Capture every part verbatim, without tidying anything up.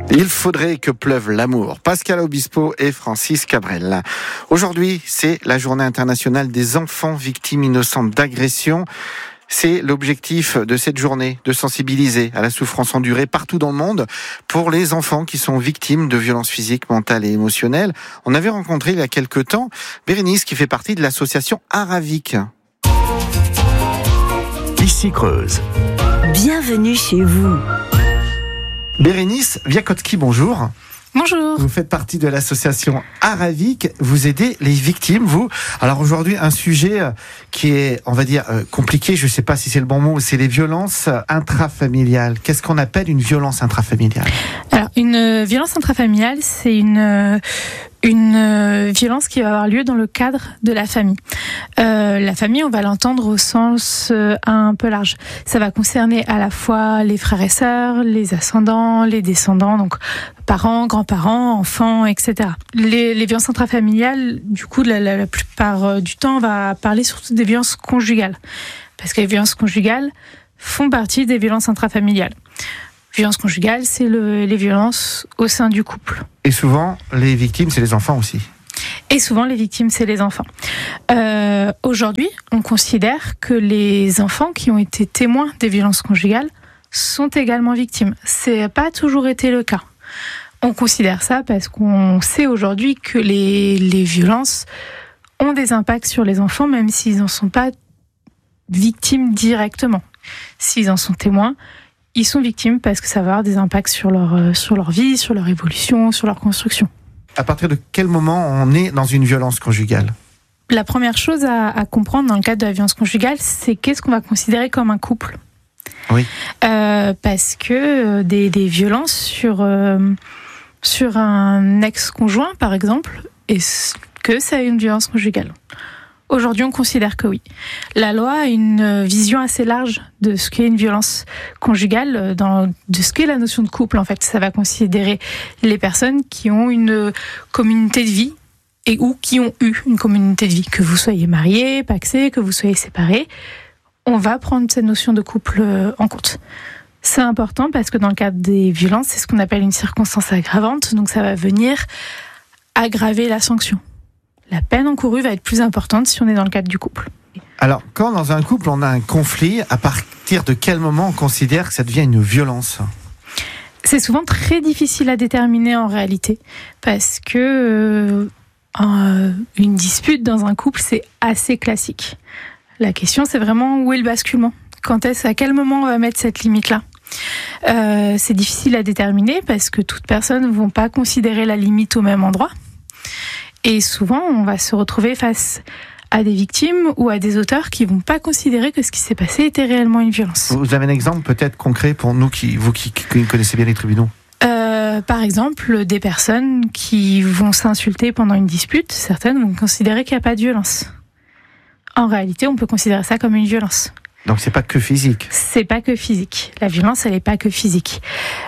Il faudrait que pleuve l'amour. Pascal Obispo et Francis Cabrel. Aujourd'hui, c'est la journée internationale des enfants victimes innocentes d'agression. C'est l'objectif de cette journée, de sensibiliser à la souffrance endurée partout dans le monde pour les enfants qui sont victimes de violences physiques, mentales et émotionnelles. On avait rencontré il y a quelque temps Bérénice qui fait partie de l'association Aravik. Ici Creuse. Bienvenue chez vous. Bérénice Viakotki, bonjour. Bonjour. Vous faites partie de l'association Aravik. Vous aidez les victimes, vous. Alors aujourd'hui, un sujet qui est, on va dire, compliqué. Je ne sais pas si c'est le bon mot. C'est les violences intrafamiliales. Qu'est-ce qu'on appelle une violence intrafamiliale ? Alors, une violence intrafamiliale, c'est une une violence qui va avoir lieu dans le cadre de la famille. Euh, la famille, on va l'entendre au sens euh, un peu large. Ça va concerner à la fois les frères et sœurs, les ascendants, les descendants, donc parents, grands-parents, enfants, et cetera. Les, les violences intrafamiliales, du coup, la, la, la plupart du temps, on va parler surtout des violences conjugales, parce que les violences conjugales font partie des violences intrafamiliales. Violence conjugale, c'est le, les violences au sein du couple. Et souvent, les victimes, c'est les enfants aussi. Et souvent, les victimes, c'est les enfants. Euh, aujourd'hui, on considère que les enfants qui ont été témoins des violences conjugales sont également victimes. C'est pas toujours été le cas. On considère ça parce qu'on sait aujourd'hui que les, les violences ont des impacts sur les enfants, même s'ils n'en sont pas victimes directement. S'ils en sont témoins, ils sont victimes parce que ça va avoir des impacts sur leur, sur leur vie, sur leur évolution, sur leur construction. À partir de quel moment on est dans une violence conjugale ? La première chose à, à comprendre dans le cadre de la violence conjugale, c'est qu'est-ce qu'on va considérer comme un couple. Oui. Euh, parce que des, des violences sur, euh, sur un ex-conjoint, par exemple, est-ce que c'est une violence conjugale ? Aujourd'hui, on considère que oui. La loi a une vision assez large de ce qu'est une violence conjugale, dans, de ce qu'est la notion de couple. En fait, ça va considérer les personnes qui ont une communauté de vie et ou qui ont eu une communauté de vie. Que vous soyez mariés, pacsés, que vous soyez séparés, on va prendre cette notion de couple en compte. C'est important parce que dans le cadre des violences, c'est ce qu'on appelle une circonstance aggravante. Donc ça va venir aggraver la sanction. La peine encourue va être plus importante si on est dans le cadre du couple. Alors, quand dans un couple on a un conflit, à partir de quel moment on considère que ça devient une violence ? C'est souvent très difficile à déterminer en réalité, parce que euh, une dispute dans un couple, c'est assez classique. La question, c'est vraiment où est le basculement ? Quand est-ce, à quel moment on va mettre cette limite-là ? euh, C'est difficile à déterminer parce que toutes personnes ne vont pas considérer la limite au même endroit. Et souvent, on va se retrouver face à des victimes ou à des auteurs qui vont pas considérer que ce qui s'est passé était réellement une violence. Vous avez un exemple peut-être concret pour nous, qui, vous qui, qui connaissez bien les tribunaux ? euh, Par exemple, des personnes qui vont s'insulter pendant une dispute, certaines vont considérer qu'il n'y a pas de violence. En réalité, on peut considérer ça comme une violence. Donc c'est pas que physique ? C'est pas que physique. La violence, elle est pas que physique.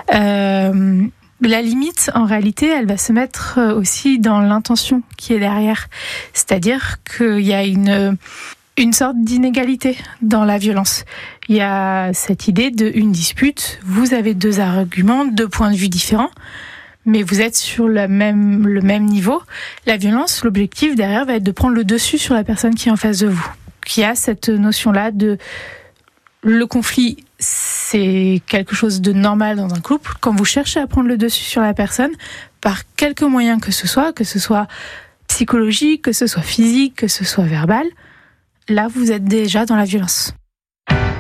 Euh... La limite, en réalité, elle va se mettre aussi dans l'intention qui est derrière. C'est-à-dire qu'il y a une, une sorte d'inégalité dans la violence. Il y a cette idée d'une dispute, vous avez deux arguments, deux points de vue différents, mais vous êtes sur le même, le même niveau. La violence, l'objectif derrière va être de prendre le dessus sur la personne qui est en face de vous, qui a cette notion-là de... Le conflit, c'est quelque chose de normal dans un couple. Quand vous cherchez à prendre le dessus sur la personne, par quelque moyen que ce soit, que ce soit psychologique, que ce soit physique, que ce soit verbal, là, vous êtes déjà dans la violence.